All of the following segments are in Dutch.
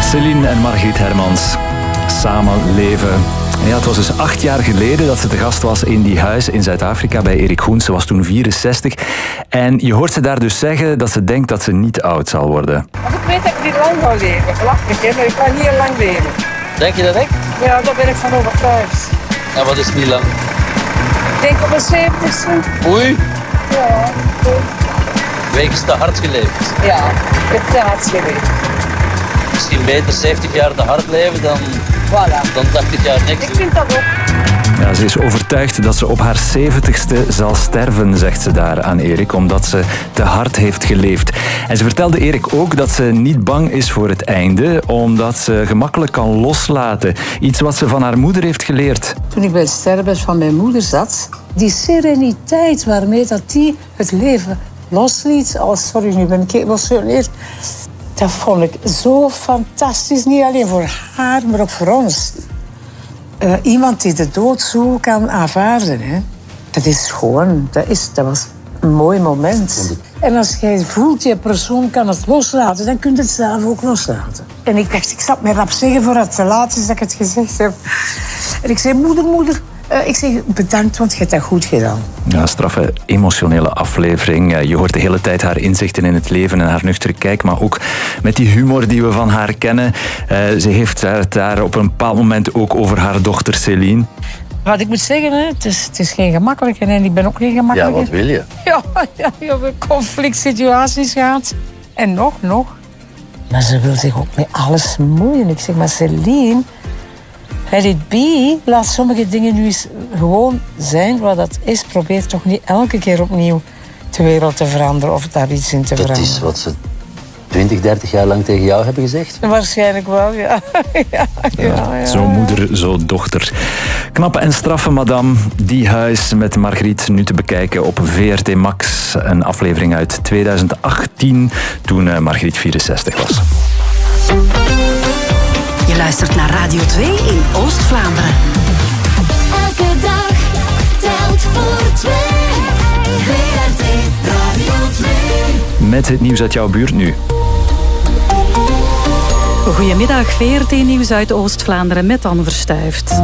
Céline en Margriet Hermans. Samen leven. Ja, het was dus 8 jaar geleden dat ze te gast was in die huis in Zuid-Afrika bij Erik Goens. Ze was toen 64. En je hoort ze daar dus zeggen dat ze denkt dat ze niet oud zal worden. Ik weet dat ik niet lang ga leven. Belachelijk, hè? Maar ik ga niet lang leven. Denk je dat ik? Ja, daar ben ik van overtuigd. En wat is niet lang? Ik denk op een 70ste. Oei, Ja, wegens te hard geleefd. ja, ik heb te hard geleefd. Misschien beter 70 jaar te hard leven dan Voilà. 80 jaar niks Ik doen. vind dat ook. Ja, ze is overtuigd dat ze op haar 70ste zal sterven, zegt ze daar aan Erik, omdat ze te hard heeft geleefd. En ze vertelde Erik ook dat ze niet bang is voor het einde, omdat ze gemakkelijk kan loslaten. Iets wat ze van haar moeder heeft geleerd. Toen ik bij het sterrenbed van mijn moeder zat, die sereniteit waarmee dat die het leven losliet. Oh, sorry, nu ben ik geëmotioneerd. Dat vond ik zo fantastisch. Niet alleen voor haar, maar ook voor ons. Iemand die de dood zo kan aanvaarden, hè? Dat is gewoon, dat was een mooi moment. En als jij voelt, je persoon kan het loslaten, dan kun je het zelf ook loslaten. En ik dacht, ik zal het mij rap zeggen voordat het te laat is dat ik het gezegd heb. En ik zei, moeder, ik zeg bedankt, want je hebt dat goed gedaan. Ja, straffe, emotionele aflevering. Je hoort de hele tijd haar inzichten in het leven en haar nuchtere kijk, maar ook met die humor die we van haar kennen. Ze heeft het daar op een bepaald moment ook over haar dochter Céline. Wat ik moet zeggen, hè, het is geen gemakkelijke en ik ben ook geen gemakkelijke. Ja, wat wil je? Ja, je hebt conflict situaties gehad. En nog. Maar ze wil zich ook met alles moeien. Ik zeg, maar Céline, let it be. Laat sommige dingen nu eens gewoon zijn wat dat is. Probeer toch niet elke keer opnieuw de wereld te veranderen of daar iets in te veranderen. Dat is wat ze 20, 30 jaar lang tegen jou hebben gezegd? Waarschijnlijk wel, ja. Ja. Zo moeder, zo dochter. Knappe en straffe madame, Die Huis met Margriet, nu te bekijken op VRT Max. Een aflevering uit 2018, toen Margriet 64 was. Je luistert naar Radio 2 in Oost-Vlaanderen. Elke dag telt voor 2. VRT Radio 2. Met het nieuws uit jouw buurt nu. Goedemiddag, VRT-nieuws uit Oost-Vlaanderen met Anne Verstuift.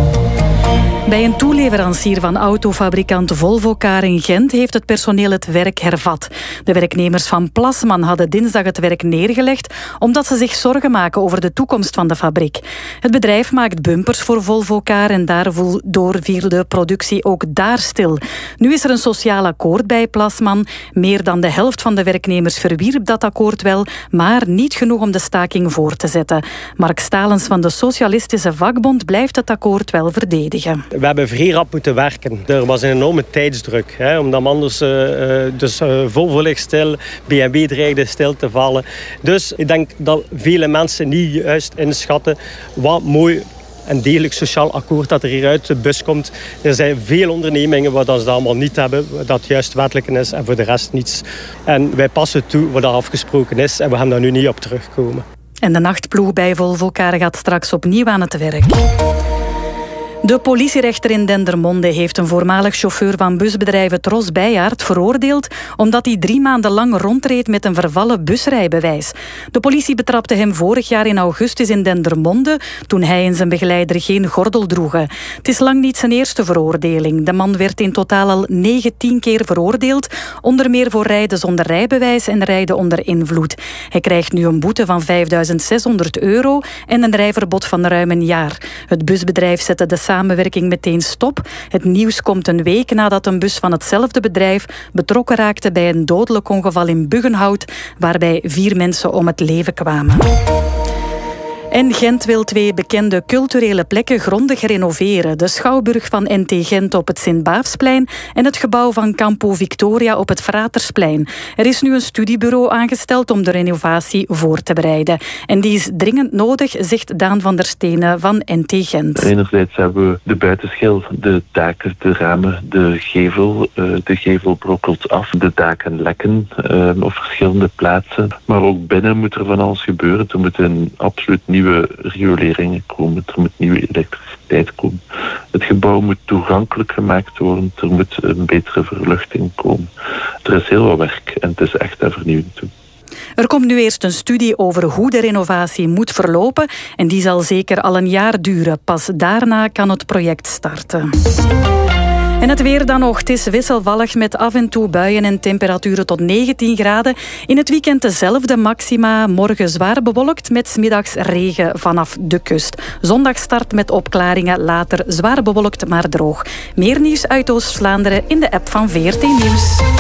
Bij een toeleverancier van autofabrikant Volvo Car in Gent heeft het personeel het werk hervat. De werknemers van Plasman hadden dinsdag het werk neergelegd omdat ze zich zorgen maken over de toekomst van de fabriek. Het bedrijf maakt bumpers voor Volvo Car en daardoor viel de productie ook daar stil. Nu is er een sociaal akkoord bij Plasman. Meer dan de helft van de werknemers verwierp dat akkoord wel, maar niet genoeg om de staking voor te zetten. Mark Stalens van de Socialistische Vakbond blijft het akkoord wel verdedigen. We hebben vrij rap moeten werken. Er was een enorme tijdsdruk. Omdat anders Volvo ligt stil, BMW dreigde stil te vallen. Dus ik denk dat vele mensen niet juist inschatten wat mooi en degelijk sociaal akkoord dat er hier uit de bus komt. Er zijn veel ondernemingen waar dat ze dat allemaal niet hebben, dat juist wettelijk is en voor de rest niets. En wij passen toe wat er afgesproken is en we gaan daar nu niet op terugkomen. En de nachtploeg bij Volvo Car gaat straks opnieuw aan het werk. De politierechter in Dendermonde heeft een voormalig chauffeur van busbedrijf Tros Bijaard veroordeeld omdat hij 3 maanden lang rondreed met een vervallen busrijbewijs. De politie betrapte hem vorig jaar in augustus in Dendermonde toen hij en zijn begeleider geen gordel droegen. Het is lang niet zijn eerste veroordeling. De man werd in totaal al 19 keer veroordeeld, onder meer voor rijden zonder rijbewijs en rijden onder invloed. Hij krijgt nu een boete van €5.600 en een rijverbod van ruim een jaar. Het busbedrijf zette de samenwerking meteen stop. Het nieuws komt een week nadat een bus van hetzelfde bedrijf betrokken raakte bij een dodelijk ongeval in Buggenhout, waarbij 4 mensen om het leven kwamen. En Gent wil 2 bekende culturele plekken grondig renoveren. De Schouwburg van NT Gent op het Sint-Baafsplein en het gebouw van Campo Victoria op het Fratersplein. Er is nu een studiebureau aangesteld om de renovatie voor te bereiden. En die is dringend nodig, zegt Daan van der Stenen van NT Gent. Enerzijds hebben we de buitenschil, de daken, de ramen, de gevel. De gevel brokkelt af, de daken lekken op verschillende plaatsen. Maar ook binnen moet er van alles gebeuren. Er moeten absoluut nieuwe rioleringen komen, er moet nieuwe elektriciteit komen. Het gebouw moet toegankelijk gemaakt worden, er moet een betere verluchting komen. Er is heel wat werk en het is echt aan vernieuwing toe. Er komt nu eerst een studie over hoe de renovatie moet verlopen en die zal zeker al een jaar duren. Pas daarna kan het project starten. En het weer dan nog. Het is wisselvallig met af en toe buien en temperaturen tot 19 graden. In het weekend dezelfde maxima. Morgen zwaar bewolkt met 's middags regen vanaf de kust. Zondag start met opklaringen, later zwaar bewolkt maar droog. Meer nieuws uit Oost-Vlaanderen in de app van VRT Nieuws.